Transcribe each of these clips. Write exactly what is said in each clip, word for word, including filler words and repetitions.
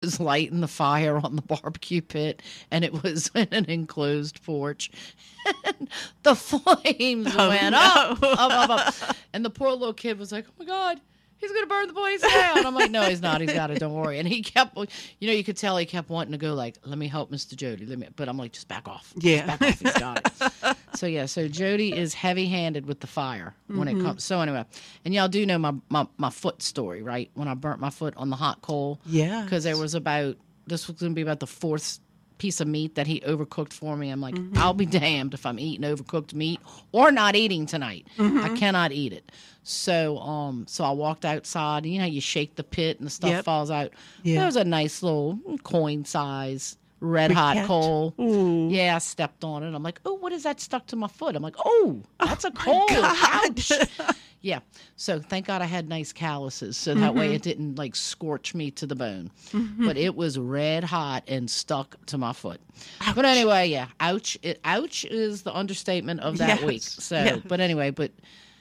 was lighting the fire on the barbecue pit, and it was in an enclosed porch. And the flames Oh, went no. up, up, up, up. And the poor little kid was like, oh, my God. He's going to burn the place down. I'm like, no, he's not. He's got it. Don't worry. And he kept, you know, you could tell he kept wanting to go like, let me help Mister Jody. Let me, but I'm like, just back off. Yeah. Just back off. He's got it. So, yeah. So Jody is heavy-handed with the fire when Mm-hmm. it comes. So anyway, and y'all do know my, my, my foot story, right? When I burnt my foot on the hot coal. Yeah. Because there was about, this was going to be about the fourth piece of meat that he overcooked for me. I'm like, Mm-hmm. I'll be damned if I'm eating overcooked meat or not eating tonight. Mm-hmm. I cannot eat it. So um, so I walked outside. And you know how you shake the pit and the stuff Yep. falls out? Yeah. There was a nice little coin size red hot Briquette. coal. Ooh. Yeah, I stepped on it. I'm like, oh, what is that stuck to my foot? I'm like, oh, that's a coal. God. Ouch. Yeah. So thank God I had nice calluses, so that way it didn't like scorch me to the bone. But it was red hot and stuck to my foot. But anyway, yeah, ouch. It, ouch is the understatement of that Yes. week. So, Yes. but anyway, but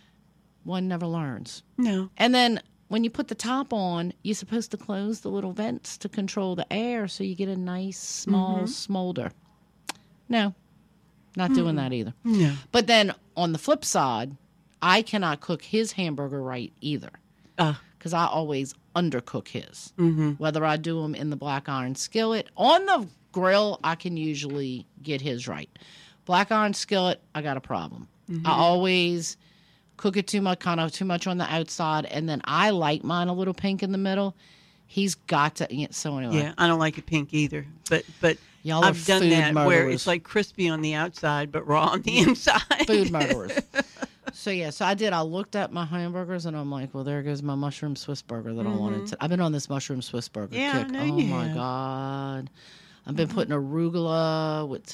one never learns. No. And then when you put the top on, you're supposed to close the little vents to control the air so you get a nice small smolder. No, not doing that either. No. But then on the flip side, I cannot cook his hamburger right either Uh, because I always undercook his. Mm-hmm. Whether I do them in the black iron skillet, on the grill, I can usually get his right. Black iron skillet, I got a problem. I always cook it too much, kind of too much on the outside, and then I like mine a little pink in the middle. He's got to. Yeah, so anyway, yeah, I don't like it pink either. But but Y'all are I've done food that where murderers. it's like crispy on the outside but raw on the inside. food murderers. So yeah, so I did. I looked at my hamburgers and I'm like, well, there goes my mushroom Swiss burger that I wanted to. I've been on this mushroom Swiss burger Yeah, I kick. know Oh you my have. God. I've been putting arugula with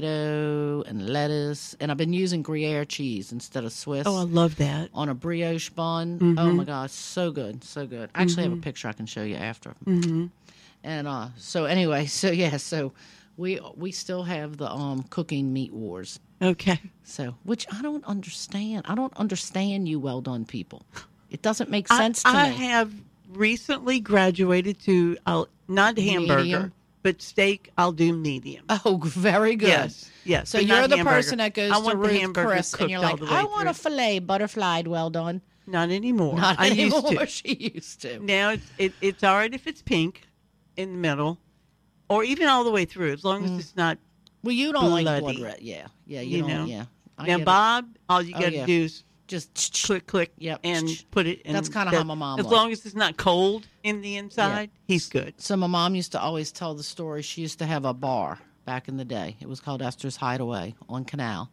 tomato and lettuce, and I've been using Gruyere cheese instead of Swiss Oh, I love that. on a brioche bun. Oh my God, so good, so good. I actually have a picture I can show you after. Mm-hmm. And uh, so anyway, so yeah, so we we still have the um cooking meat wars. Okay. So, which I don't understand. I don't understand you well done people. It doesn't make I, sense to I me. have recently graduated to uh, not hamburger, Medium? but steak. I'll do medium. Oh, very good. Yes, yes. So but you're not the hamburger. person that goes I to want the Ruth hamburger Chris and you're cooked all like, the way I want a through. filet butterflied well done. Not anymore. Not I anymore. used to. She used to. Now it's it, it's all right if it's pink in the middle, or even all the way through, as long as it's not. Well, you don't like blood bloody. red. Yeah, yeah, you, You don't. know. Yeah. I Now, get it. Bob, all you Oh, got to yeah. do is just click, click, Yep. and put it. In That's kinda the- how my mom As was. long as it's not cold in the inside, he's good. So my mom used to always tell the story. She used to have a bar back in the day. It was called Esther's Hideaway on Canal.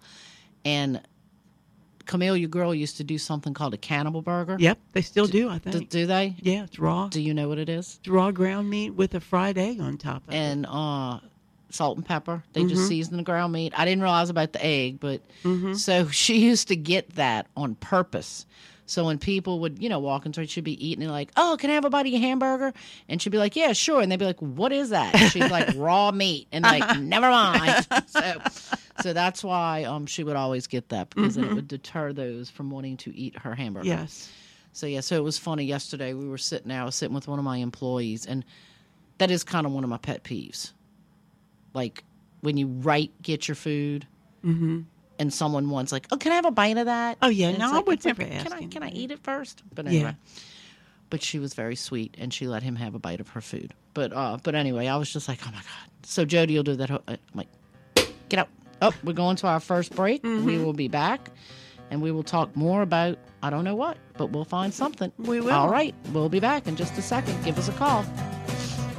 And Camille, your girl, used to do something called a cannibal burger. Yep, they still do. I Do, think. do they? Yeah, it's raw. Do you know what it is? It's raw ground meat with a fried egg on top of it. And uh, salt and pepper. They Mm-hmm. just season the ground meat. I didn't realize about the egg, but so she used to get that on purpose. So when people would, you know, walk into it, she'd be eating it like, oh, can I have a bite of your hamburger? And she'd be like, yeah, sure. And they'd be like, what is that? And she's like, raw meat. And like, never mind. So, so that's why um she would always get that because then it would deter those from wanting to eat her hamburger. Yes. So yeah, so it was funny yesterday. We were sitting there, I was sitting with one of my employees, and that is kind of one of my pet peeves. Like when you right get your food, and someone wants like, oh, can I have a bite of that? Oh, yeah. And No, it's I like- would it's like, never Can ask I can I anybody. eat it first? But Yeah. anyway, but she was very sweet, and she let him have a bite of her food. But uh, but anyway, I was just like, oh my God. So Jody will do that. I'm like, get out. Oh, we're going to our first break. We will be back, and we will talk more about I don't know what, but we'll find something. We will. All right, we'll be back in just a second. Give us a call.